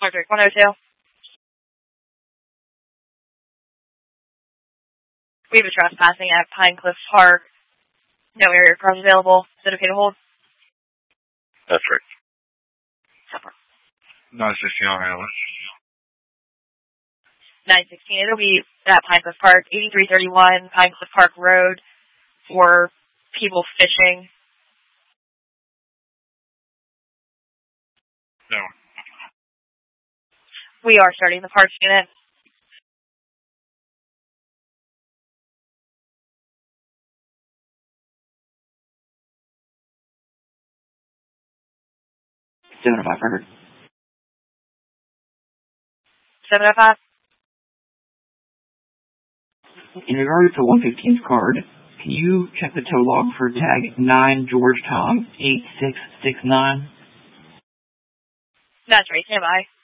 Electric 102. We have a trespassing at Pine Cliff Park. No area cars available. Is it okay to hold? That's right. 916 on handler. 916. It'll be at Pine Cliff Park, 8331 Pine Cliff Park Road for people fishing. No. We are starting the parks unit. $705. 705. In regards to 115's card, can you check the tow log for tag 9 George Tom 8669? That's right. Stand by.